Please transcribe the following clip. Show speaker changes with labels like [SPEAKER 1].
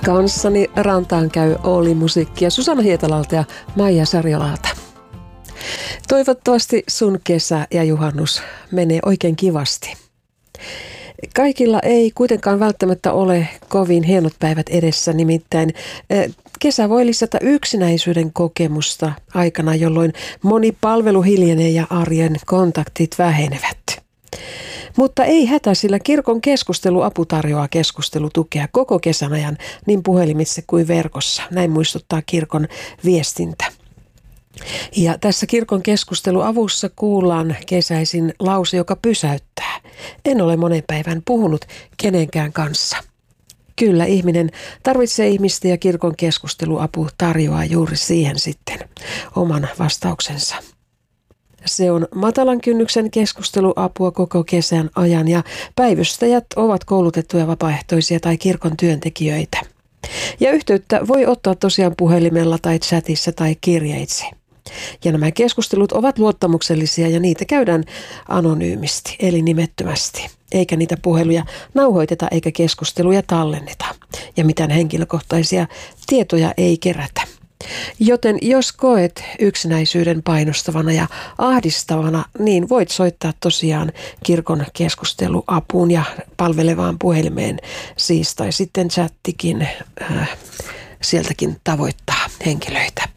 [SPEAKER 1] Kanssani rantaan käy Olli musiikkia Susanna Hietalalta ja Maija Sarjolalta. Toivottavasti sun kesä ja juhannus menee oikein kivasti. Kaikilla ei kuitenkaan välttämättä ole kovin hienot päivät edessä, nimittäin kesä voi lisätä yksinäisyyden kokemusta aikana, jolloin moni palvelu hiljenee ja arjen kontaktit vähenevät. Mutta ei hätä, sillä kirkon keskusteluapu tarjoaa keskustelutukea koko kesän ajan niin puhelimitse kuin verkossa. Näin muistuttaa kirkon viestintä. Ja tässä kirkon keskusteluavussa kuullaan kesäisin lause, joka pysäyttää. En ole monen päivän puhunut kenenkään kanssa. Kyllä, ihminen tarvitsee ihmistä ja kirkon keskusteluapu tarjoaa juuri siihen sitten oman vastauksensa. Se on matalan kynnyksen keskusteluapua koko kesän ajan ja päivystäjät ovat koulutettuja vapaaehtoisia tai kirkon työntekijöitä. Ja yhteyttä voi ottaa tosiaan puhelimella tai chatissa tai kirjeitse. Ja nämä keskustelut ovat luottamuksellisia ja niitä käydään anonyymisti eli nimettömästi. Eikä niitä puheluja nauhoiteta eikä keskusteluja tallenneta. Ja mitään henkilökohtaisia tietoja ei kerätä. Joten jos koet yksinäisyyden painostavana ja ahdistavana, niin voit soittaa tosiaan kirkon keskusteluapuun ja palvelevaan puhelimeen siis, tai sitten chattikin sieltäkin tavoittaa henkilöitä.